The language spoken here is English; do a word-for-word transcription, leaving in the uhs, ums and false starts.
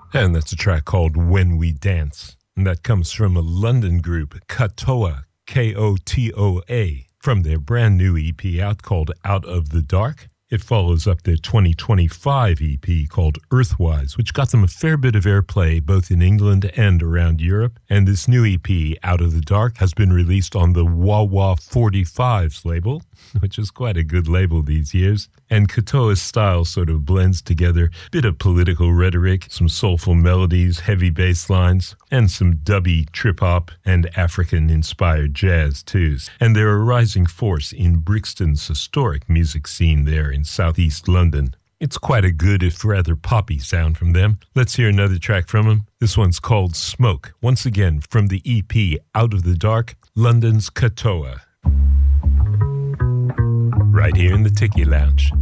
And that's a track called When We Dance. And that comes from a London group, Kotoa, K O T O A, from their brand new E P out called Out of the Dark. It follows up their twenty twenty-five E P called Earthwise, which got them a fair bit of airplay both in England and around Europe. And this new E P, Out of the Dark, has been released on the Wah Wah forty-fives label, which is quite a good label these years. And Kotoa's style sort of blends together a bit of political rhetoric, some soulful melodies, heavy bass lines, and some dubby trip-hop and African-inspired jazz, too. And they're a rising force in Brixton's historic music scene there in southeast London. It's quite a good, if rather poppy sound from them. Let's hear another track from them. This one's called Smoke. Once again, from the E P Out of the Dark, London's Kotoa. Right here in the Tiki Lounge.